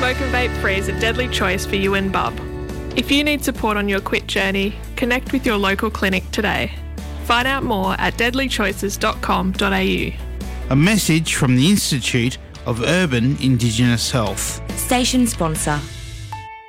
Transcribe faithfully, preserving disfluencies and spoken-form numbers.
Smoke and vape free is a deadly choice for you and bub. If you need support on your quit journey, connect with your local clinic today. Find out more at deadly choices dot com dot a u. A message from the Institute of Urban Indigenous Health. Station sponsor.